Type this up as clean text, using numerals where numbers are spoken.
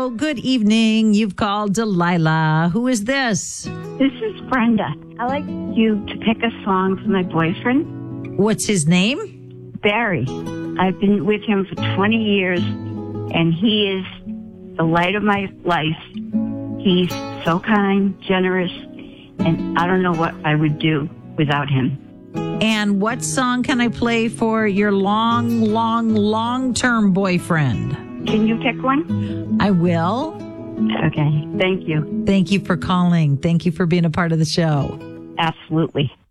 Hello, good evening. You've called Delilah. Who is this? This is Brenda. I'd like you to pick a song for my boyfriend, What's his name? Barry. I've been with him for 20 years, and he is the light of my life. He's so kind, generous, and I don't know what I would do without him. And what song can I play for your long-term boyfriend? Can you pick one? I will. Okay, thank you. Thank you for calling. Thank you for being a part of the show. Absolutely.